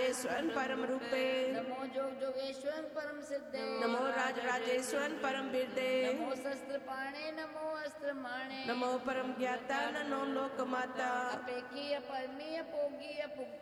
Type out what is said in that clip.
राजेश्वर परम रूपे नमो जोग जोगेश्वर परम सिद्धे नमो राज राजेश्वर परम बिरदे नमो शस्त्र पाणे नमो अस्त्र माणे नमो परम ज्ञाता नमो लोक माता अपेखी अपरमी अपोगी अपुग